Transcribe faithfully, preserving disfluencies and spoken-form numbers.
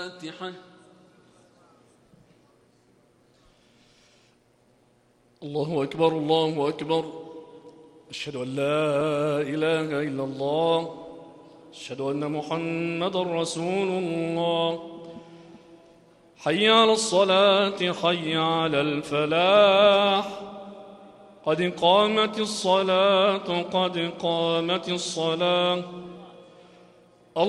الفاتحة. الله أكبر الله أكبر، أشهد أن لا إله إلا الله، أشهد أن محمدًا رسول الله. حي على الصلاة، حي على الفلاح، قد قامت الصلاة، قد قامت الصلاة.